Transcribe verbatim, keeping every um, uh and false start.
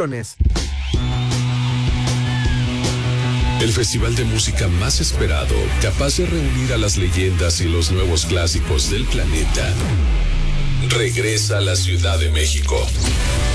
vacaciones. El festival de música más esperado, capaz de reunir a las leyendas y los nuevos clásicos del planeta, regresa a la Ciudad de México.